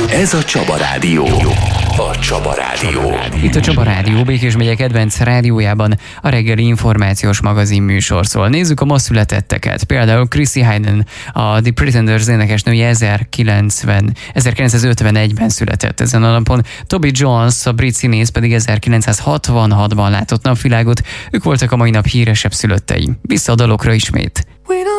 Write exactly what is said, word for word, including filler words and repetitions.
Ez a Csaba Rádió. A Csaba Rádió. Itt a Csaba Rádió, Békés megye kedvenc rádiójában a reggeli információs magazin műsor szól. Nézzük a ma születetteket. Például Chrissy Hynde, a The Pretenders énekesnője ezerkilencszázötvenegyben született ezen a napon. Toby Jones, a brit színész pedig ezerkilencszázhatvanhatban látott napvilágot. Ők voltak a mai nap híresebb szülöttei. Vissza a dalokra ismét.